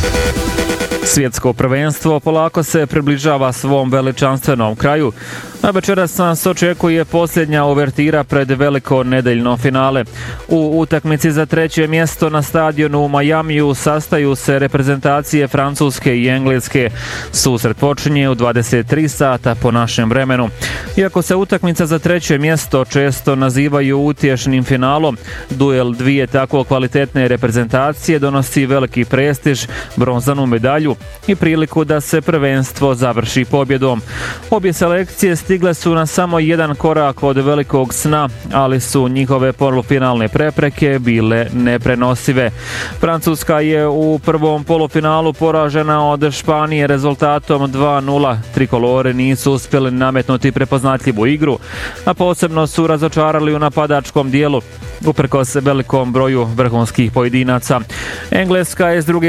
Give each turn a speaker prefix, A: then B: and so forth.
A: Svjetsko prvenstvo polako se približava svom veličanstvenom kraju, a večeras nas očekuje posljednja uvertira pred veliko nedeljno finale. U utakmici za treće mjesto na stadionu u Majamiju sastaju se reprezentacije Francuske i Engleske. Susret počinje u 23 sata po našem vremenu. Iako se utakmica za treće mjesto često nazivaju utješnim finalom, duel dvije tako kvalitetne reprezentacije donosi veliki prestiž, bronzanu medalju i priliku da se prvenstvo završi pobjedom. Obje selekcije stigle su na samo jedan korak od velikog sna, ali su njihove polufinalne prepreke bile neprenosive. Francuska je u prvom polufinalu poražena od Španije rezultatom 2:0. Trikolore nisu uspjeli nametnuti prepoznatljivu igru, a posebno su razočarali u napadačkom dijelu, uprkos velikom broju vrhunskih pojedinaca. Engleska je s druge